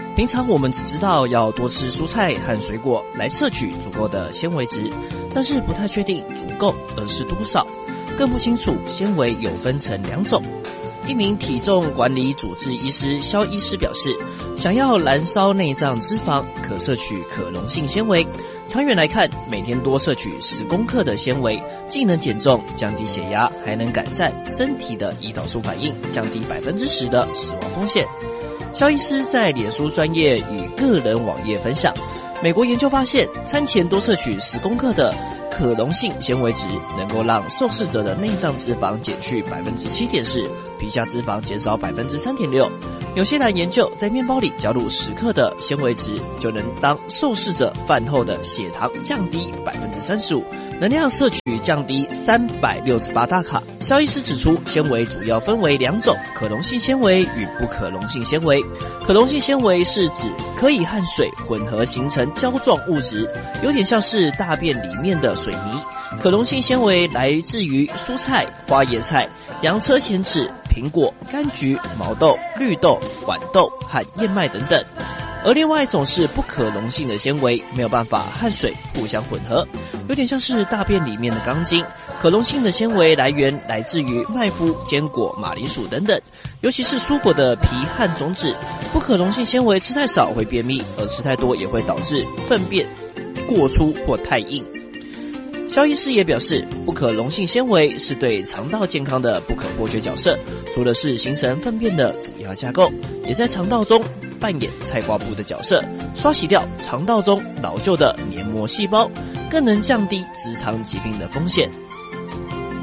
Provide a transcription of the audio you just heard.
平常我们只知道要多吃蔬菜和水果来摄取足够的纤维质，但是不太确定足够而是多少，更不清楚纤维有分成2种。一名体重管理主治医师肖医师表示，想要燃烧内脏脂肪，可摄取可溶性纤维。长远来看，每天多摄取10公克的纤维，既能减重、降低血压，还能改善身体的胰岛素反应，降低10%的死亡风险。肖医师在脸书专页与个人网页分享，美国研究发现，餐前多摄取10公克的可溶性纤维质，能够让受试者的内脏脂肪减去 7.4%， 皮下脂肪减少 3.6%。纽西兰研究，在面包里加入10克的纤维质，就能当受试者饭后的血糖降低 35%， 能量摄取降低368大卡。肖医师指出，纤维主要分为2种，可溶性纤维与不可溶性纤维。可溶性纤维是指可以和水混合形成胶状物质，有点像是大便里面的水泥。可溶性纤维来自于蔬菜、花椰菜、洋车前子、苹果、柑橘、毛豆、绿豆、豌豆和燕麦等等。而另外一种是不可溶性的纤维，没有办法和水互相混合，有点像是大便里面的钢筋。可溶性的纤维来源来自于麦麸、坚果、马铃薯等等，尤其是蔬果的皮和种子。不可溶性纤维吃太少会便秘，而吃太多也会导致粪便过粗或太硬。肖医师也表示，不可溶性纤维是对肠道健康的不可或缺角色，除了是形成粪便的主要架构，也在肠道中扮演菜瓜布的角色，刷洗掉肠道中老旧的黏膜细胞，更能降低直肠疾病的风险。